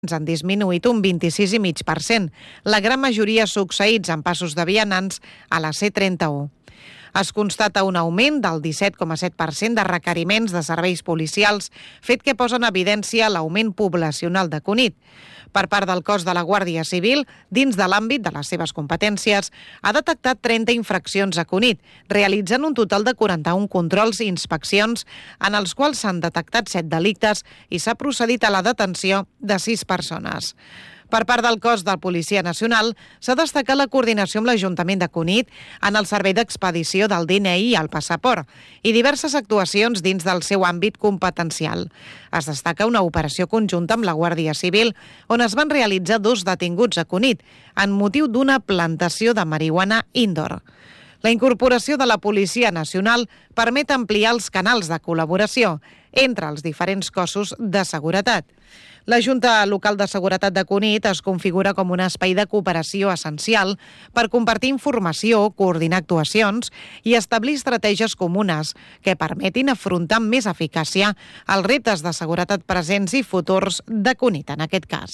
han disminuït un 26,5%, la gran majoria succeïts en passos de vianants a la C31. Es constata un augment del 17,7% de requeriments de serveis policials, fet que posa en evidència l'augment poblacional de Cunit. Per part del cos de la Guàrdia Civil, dins de l'àmbit de les seves competències, ha detectat 30 infraccions a Cunit, realitzant un total de 41 controls i inspeccions, en els quals s'han detectat 7 delictes i s'ha procedit a la detenció de 6 persones. Per part del cos de Policia Nacional, s'ha destacat la coordinació amb l'Ajuntament de Cunit en el servei d'expedició del DNI al passaport i diverses actuacions dins del seu àmbit competencial. Es destaca una operació conjunta amb la Guàrdia Civil, on es van realitzar 2 detinguts a Cunit, en motiu d'una plantació de marihuana indoor. La incorporació de la Policia Nacional permet ampliar els canals de col·laboració entre els diferents cossos de seguretat. La Junta Local de Seguretat de Cunit es configura com un espai de cooperació essencial per compartir informació, coordinar actuacions i establir estratègies comunes que permetin afrontar amb més eficàcia els reptes de seguretat presents i futurs de Cunit, en aquest cas.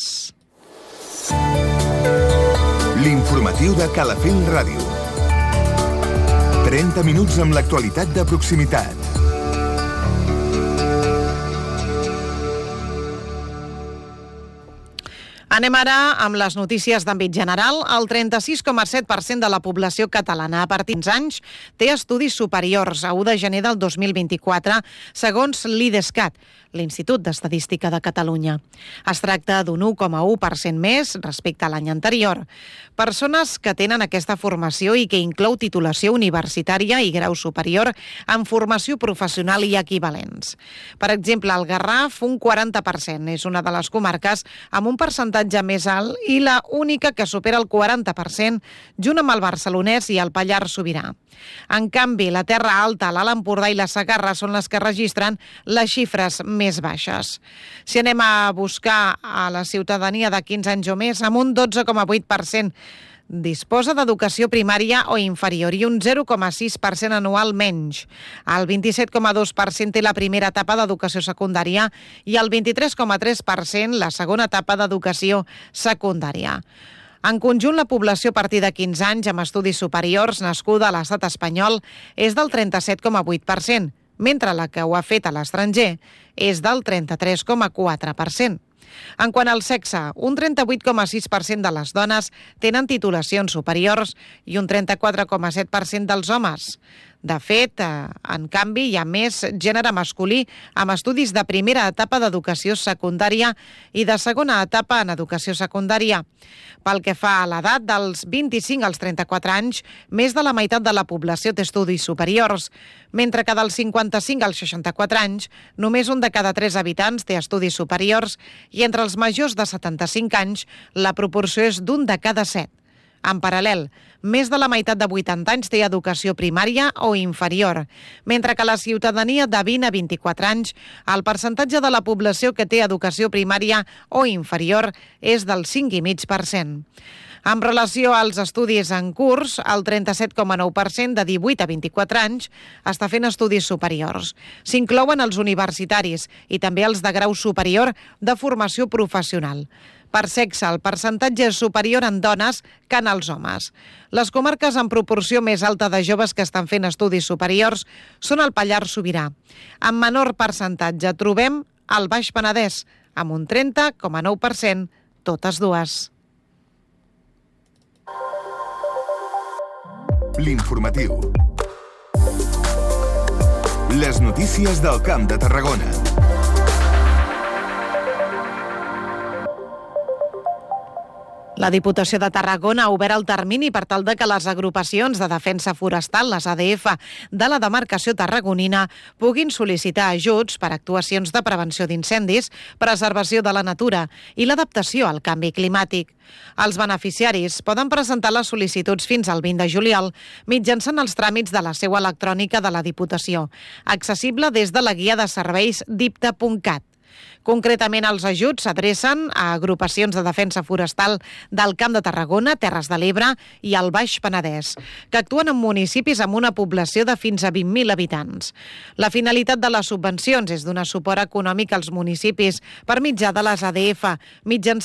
L'informatiu de Calafell Ràdio. 30 minuts amb l'actualitat de proximitat. Anem ara amb les notícies d'àmbit general. El 36,7% de la població catalana a partir de 15 anys té estudis superiors a 1 de gener del 2024, segons l'IDESCAT, l'Institut d'Estadística de Catalunya. Es tracta d'un 1,1% més respecte a l'any anterior. Persones que tenen aquesta formació i que inclou titulació universitària i grau superior en formació professional i equivalents. Per exemple, el Garraf, un 40%, és una de les comarques amb un percentatge més alt i la única que supera el 40%, junt amb el Barcelonès i el Pallars Sobirà. En canvi, la Terra Alta, l'Alt Empordà i la Segarra són les que registren les xifres més baixes. Si anem a buscar a la ciutadania de 15 anys o més, amb un 12,8% disposa d'educació primària o inferior i un 0,6% anual menys. El 27,2% té la primera etapa d'educació secundària i el 23,3% la segona etapa d'educació secundària. En conjunt, la població a partir de 15 anys amb estudis superiors nascuda a l'estat espanyol és del 37,8%, mentre la que ho ha fet a l'estranger és del 33,4%. En quant al sexe, un 38,6% de les dones tenen titulacions superiors i un 34,7% dels homes. De fet, en canvi, hi ha més gènere masculí amb estudis de primera etapa d'educació secundària i de segona etapa en educació secundària. Pel que fa a l'edat dels 25 als 34 anys, més de la meitat de la població té estudis superiors, mentre que dels 55 als 64 anys, només un de cada 3 habitants té estudis superiors i entre els majors de 75 anys la proporció és d'un de cada 7. En paral·lel, més de la meitat de 80 anys té educació primària o inferior, mentre que la ciutadania de 20 a 24 anys, el percentatge de la població que té educació primària o inferior és del 5,5%. En relació als estudis en curs, el 37,9% de 18 a 24 anys està fent estudis superiors. S'inclouen els universitaris i també els de grau superior de formació professional. Per sexe, el percentatge és superior en dones que en els homes. Les comarques amb proporció més alta de joves que estan fent estudis superiors són el Pallars Sobirà. En menor percentatge trobem el Baix Penedès, amb un 30,9%, totes dues. L'informatiu. Les notícies del Camp de Tarragona. La Diputació de Tarragona ha obert el termini per tal de que les agrupacions de defensa forestal, les ADF, de la demarcació tarragonina puguin sol·licitar ajuts per actuacions de prevenció d'incendis, preservació de la natura i l'adaptació al canvi climàtic. Els beneficiaris poden presentar les sol·licituds fins al 20 de juliol mitjançant els tràmits de la seu electrònica de la Diputació, accessible des de la guia de serveis dipta.cat. Concretament, els ajuts s'adrecen a agrupacions de defensa forestal del Camp de Tarragona, Terres de l'Ebre i el Baix Penedès, que actuen en municipis amb una població de fins a 20.000 habitants. La finalitat de les subvencions és donar suport econòmic als municipis per mitjà de les ADF, mitjançant